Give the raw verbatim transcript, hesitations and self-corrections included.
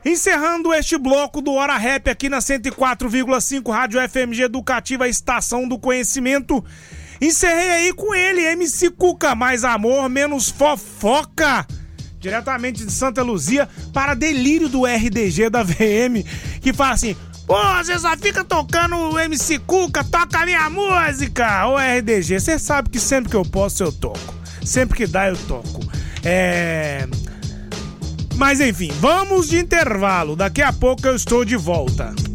Encerrando este bloco do Hora Rap aqui na cento e quatro vírgula cinco Rádio F M G Educativa, a estação do conhecimento. Encerrei aí com ele, M C Cuca, mais amor, menos fofoca. Diretamente de Santa Luzia para delírio do R D G da V M, que fala assim: pô, você só fica tocando o M C Cuca, toca a minha música. Ô R D G, você sabe que sempre que eu posso eu toco. Sempre que dá eu toco. É... Mas enfim, vamos de intervalo. Daqui a pouco eu estou de volta.